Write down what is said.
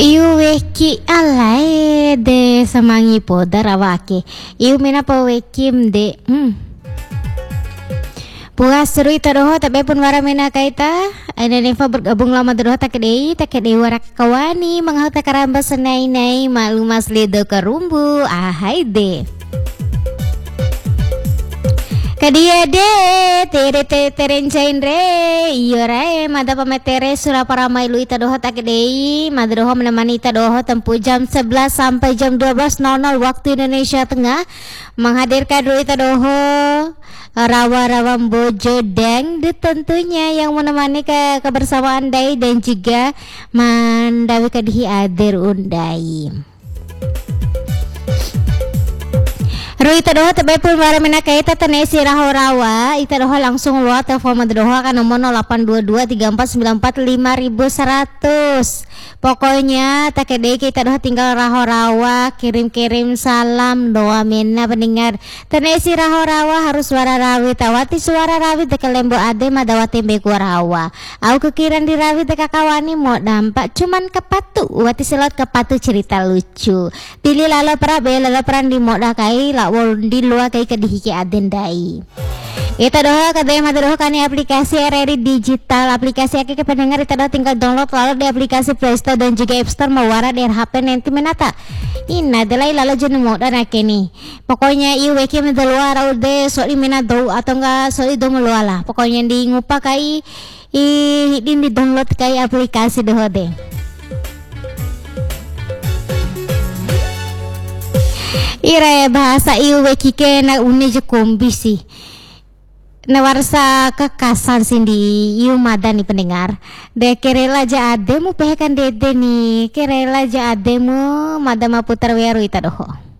Iu weki alai de samangi podar awake. Iu mena pa weki mde. Puas seru ita doho tapi pun wara mena kaita. Ada Neva bergabung lama doho tak kedei warak kawani menghauta karamba senai nai malu mas ledo karumbu. Ahai de. Kadia de terencain re iyo rae mada pametere surapara mailu ita doho tak kedei mada doho menemani ita doho tempuh jam 11 sampai jam 12.00 waktu Indonesia Tengah menghadirkan dulu ita doho rawa-rawa bojo dangdut tentunya yang menemani kebersamaan Dai dan juga mandawi kadihi adir undai. Ru ita doho tebe pun bara mena kaita tenesi rawa ita doho langsung luar telepon doho kan nomor 08223445.100. Pokoknya tak kedai kita doho tinggal rawa kirim salam doa mena pendengar tenesi rawa harus suara rawi tawati suara rawi teka lembo ade madawati beku rawa au kekiran di rawi teka kawani mau dampak cuman kepatu wati selot kepatu cerita lucu pilih lala peran di moda kai di luar kai kedihiki adendai. Ita doho kadang mata doho kani aplikasi RRI digital aplikasi ke pendengar ita doho tinggal download lalu di aplikasi Play Store dan juga App Store mawara di HP nanti menata. Ina delay lalu jenuh moda nakeni. Pokoknya iu weki mendeluar udah sorry mena do atau enggak sorry do meluala. Pokoknya di ngupa kai di download kai aplikasi doho deh. Ira bahasa iu weki ke na uni je kombi sih. Na warsa kekasan sindi iu madani pendengar. De kerela ja ademu pehekan dede nih. Kerela ja ademu madama putar weru ita doho.